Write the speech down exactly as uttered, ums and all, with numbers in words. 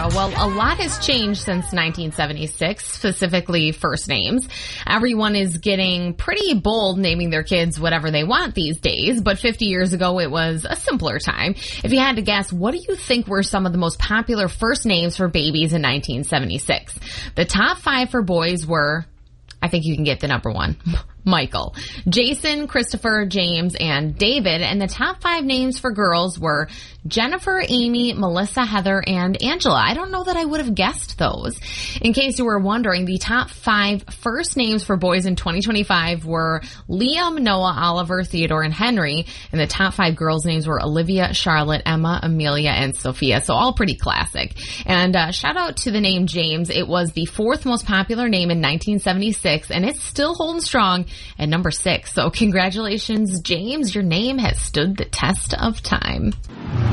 well, a lot has changed since nineteen seventy-six, specifically first names. Everyone is getting pretty bold naming their kids whatever they want these days, but fifty years ago it was a simpler time. If you had to guess, what do you think were some of the most popular first names for babies in nineteen seventy-six? The top five for boys were, I think you can get the number one, Michael, Jason, Christopher, James, and David. And the top five names for girls were Jennifer, Amy, Melissa, Heather, and Angela. I don't know that I would have guessed those. In case you were wondering, the top five first names for boys in twenty twenty-five were Liam, Noah, Oliver, Theodore, and Henry. And the top five girls' names were Olivia, Charlotte, Emma, Amelia, and Sophia. So all pretty classic. And uh, shout out to the name James. It was the fourth most popular name in nineteen seventy-six, and it's still holding strong at number six. So congratulations, James. Your name has stood the test of time.